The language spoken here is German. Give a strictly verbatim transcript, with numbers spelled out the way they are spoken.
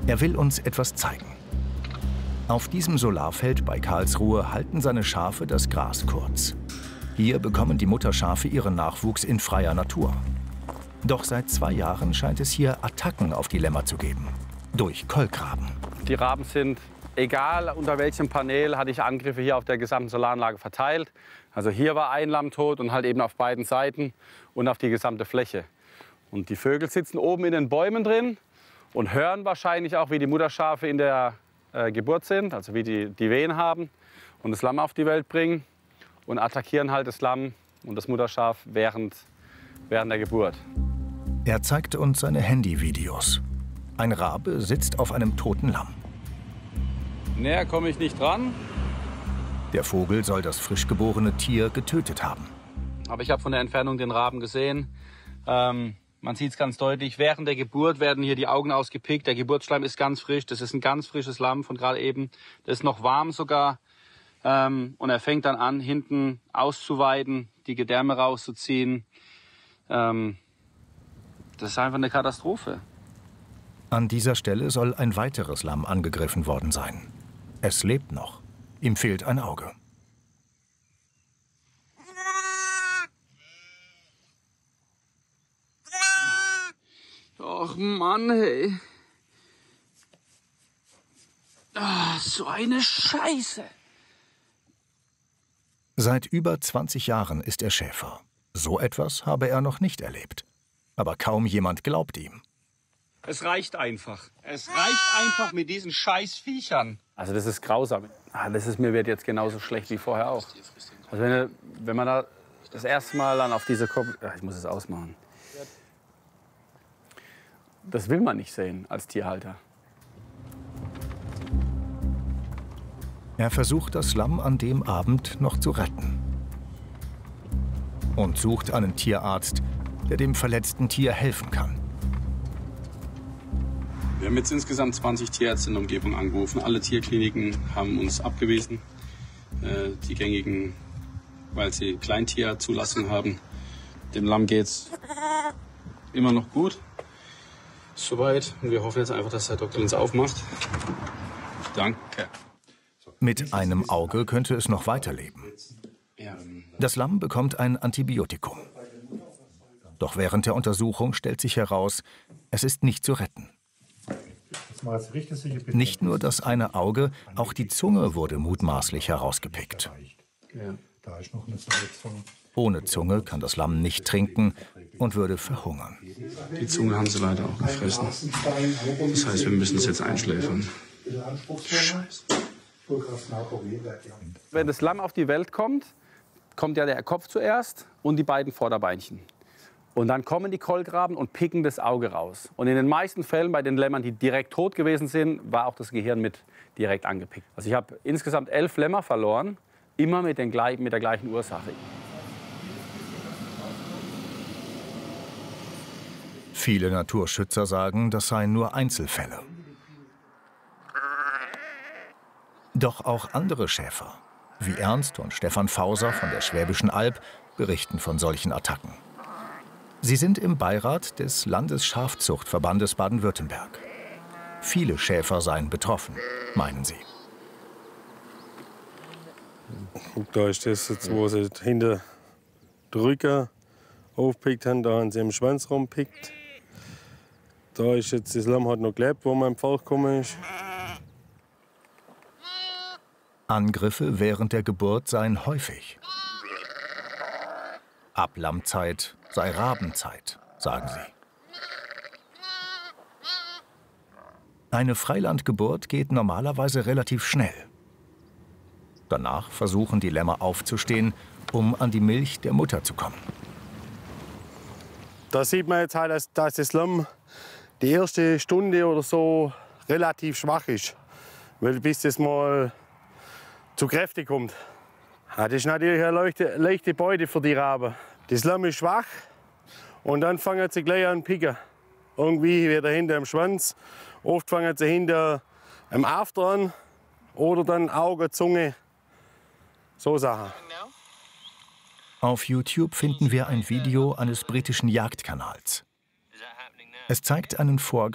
Er will uns etwas zeigen. Auf diesem Solarfeld bei Karlsruhe halten seine Schafe das Gras kurz. Hier bekommen die Mutterschafe ihren Nachwuchs in freier Natur. Doch seit zwei Jahren scheint es hier Attacken auf die Lämmer zu geben. Durch Kolkraben. Die Raben sind, egal unter welchem Panel, hatte ich Angriffe hier auf der gesamten Solaranlage verteilt. Also hier war ein Lamm tot und halt eben auf beiden Seiten und auf die gesamte Fläche. Und die Vögel sitzen oben in den Bäumen drin und hören wahrscheinlich auch, wie die Mutterschafe in der äh, Geburt sind, also wie die, die Wehen haben und das Lamm auf die Welt bringen und attackieren halt das Lamm und das Mutterschaf während, während der Geburt. Er zeigt uns seine Handyvideos. Ein Rabe sitzt auf einem toten Lamm. Näher komme ich nicht dran. Der Vogel soll das frisch geborene Tier getötet haben. Aber ich habe von der Entfernung den Raben gesehen. Ähm, man sieht es ganz deutlich. Während der Geburt werden hier die Augen ausgepickt. Der Geburtsschleim ist ganz frisch. Das ist ein ganz frisches Lamm von gerade eben. Das ist noch warm sogar. Ähm, und er fängt dann an, hinten auszuweiden, die Gedärme rauszuziehen. Ähm, das ist einfach eine Katastrophe. An dieser Stelle soll ein weiteres Lamm angegriffen worden sein. Es lebt noch. Ihm fehlt ein Auge. Och Mann, hey. Ah, so eine Scheiße. Seit über zwanzig Jahren ist er Schäfer. So etwas habe er noch nicht erlebt. Aber kaum jemand glaubt ihm. Es reicht einfach. Es reicht einfach mit diesen Scheißviechern. Also das ist grausam. Ah, das ist mir wird jetzt genauso schlecht wie vorher auch. Also wenn, wenn man da das erste Mal dann auf diese Kopf... Ach, ich muss es ausmachen. Das will man nicht sehen als Tierhalter. Er versucht, das Lamm an dem Abend noch zu retten. Und sucht einen Tierarzt, der dem verletzten Tier helfen kann. Wir haben jetzt insgesamt zwanzig Tierärzte in der Umgebung angerufen. Alle Tierkliniken haben uns abgewiesen. Äh, die gängigen, weil sie Kleintierzulassung haben. Dem Lamm geht's immer noch gut. Soweit. Und wir hoffen jetzt einfach, dass Herr Doktor uns aufmacht. Danke. Mit einem Auge könnte es noch weiterleben. Das Lamm bekommt ein Antibiotikum. Doch während der Untersuchung stellt sich heraus, es ist nicht zu retten. Nicht nur das eine Auge, auch die Zunge wurde mutmaßlich herausgepickt. Ohne Zunge kann das Lamm nicht trinken und würde verhungern. Die Zunge haben sie leider auch gefressen. Das heißt, wir müssen es jetzt einschläfern. Scheiße. Wenn das Lamm auf die Welt kommt, kommt ja der Kopf zuerst und die beiden Vorderbeinchen. Und dann kommen die Kolkraben und picken das Auge raus. Und in den meisten Fällen bei den Lämmern, die direkt tot gewesen sind, war auch das Gehirn mit direkt angepickt. Also ich habe insgesamt elf Lämmer verloren, immer mit, den, mit der gleichen Ursache. Viele Naturschützer sagen, das seien nur Einzelfälle. Doch auch andere Schäfer, wie Ernst und Stefan Fauser von der Schwäbischen Alb, berichten von solchen Attacken. Sie sind im Beirat des Landesschafzuchtverbandes Baden-Württemberg. Viele Schäfer seien betroffen, meinen sie. Guck, da ist das jetzt, wo sie hinter den Rücken aufpickt haben, da haben sie im Schwanz rumpickt. Da ist jetzt das Lamm hat noch gelebt, wo man im Pfad gekommen ist. Angriffe während der Geburt seien häufig. Ab Lammzeit sei Rabenzeit, sagen sie. Eine Freilandgeburt geht normalerweise relativ schnell. Danach versuchen die Lämmer aufzustehen, um an die Milch der Mutter zu kommen. Da sieht man jetzt halt, dass, dass das Lamm die erste Stunde oder so relativ schwach ist. Weil bis das mal zu Kräfte kommt. Ja, das ist natürlich eine leichte, leichte Beute für die Raben. Das Lamm ist schwach und dann fangen sie gleich an zu picken. Irgendwie wieder hinter dem Schwanz. Oft fangen sie hinter dem After an oder dann Auge, Zunge. So Sachen. Auf YouTube finden wir ein Video eines britischen Jagdkanals. Es zeigt einen Vorgang